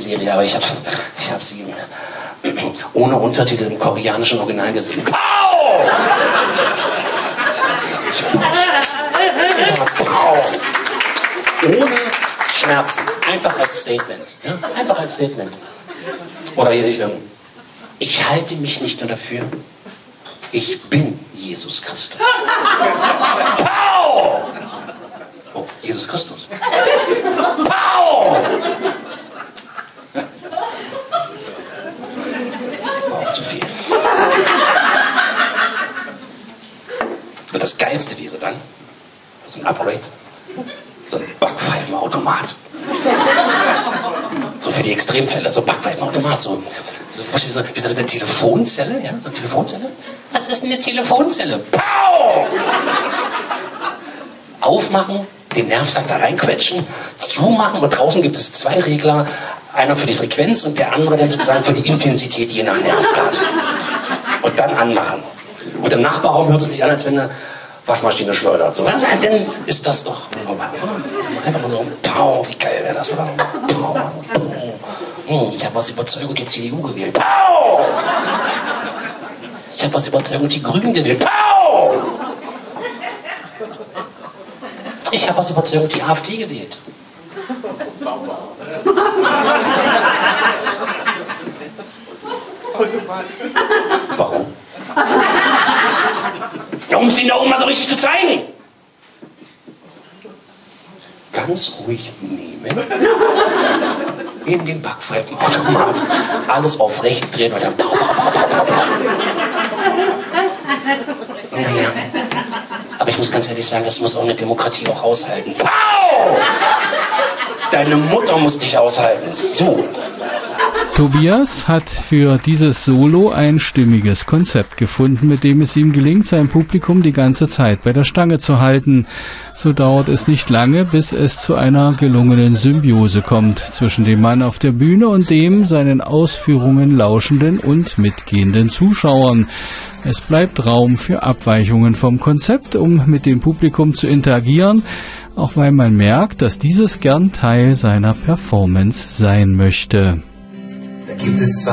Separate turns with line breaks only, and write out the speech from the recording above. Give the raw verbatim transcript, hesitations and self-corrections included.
Serie, aber ich habe ich hab sie ohne Untertitel im koreanischen Original gesehen. Pow! Pow! Ohne Schmerzen. Einfach als Statement. Ja? Einfach als Statement. Oder hier nicht irgendwo. Ich halte mich nicht nur dafür. Ich bin Jesus Christus. Pow! Oh, Jesus Christus. Pow! Auch zu viel. Und das Geilste wäre dann, so ein Upgrade, so ein Backpfeifenautomat. So für die Extremfälle, so ein Backpfeifenautomat, so, so, so wie so eine Telefonzelle, ja, so eine Telefonzelle. Was ist eine Telefonzelle? Pow! Aufmachen, den Nervsack da reinquetschen, zumachen und draußen gibt es zwei Regler, einer für die Frequenz und der andere dann sozusagen für die Intensität, je nach Nervgrad. Und dann anmachen. Und im Nachbarraum hört es sich an, als wenn eine Waschmaschine schleudert. So, dann ist das doch normal. Einfach mal so, pow, wie geil wäre das, oder? Pow, pow. Ich habe aus Überzeugung die C D U gewählt. Pow! Ich habe aus Überzeugung die Grünen gewählt. Pow! Ich habe aus Überzeugung die AfD gewählt. Warum? Ja, um es Ihnen da oben mal so richtig zu zeigen. Ganz ruhig nehmen. In den Backpfeifenautomat. Alles auf rechts drehen und dann pow, pow, pow, pow, pow. Naja. Aber ich muss ganz ehrlich sagen, das muss auch eine Demokratie auch aushalten. Pow! Deine Mutter muss dich aushalten. So.
Tobias hat für dieses Solo ein stimmiges Konzept gefunden, mit dem es ihm gelingt, sein Publikum die ganze Zeit bei der Stange zu halten. So dauert es nicht lange, bis es zu einer gelungenen Symbiose kommt zwischen dem Mann auf der Bühne und dem seinen Ausführungen lauschenden und mitgehenden Zuschauern. Es bleibt Raum für Abweichungen vom Konzept, um mit dem Publikum zu interagieren, auch weil man merkt, dass dieses gern Teil seiner Performance sein möchte.
Da gibt es